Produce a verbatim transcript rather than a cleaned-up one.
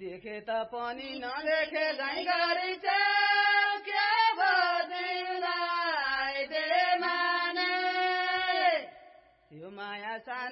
देखे त पनि नदेखे झै गरी छेउ के भो तिमीलाई दे माने त्यो माया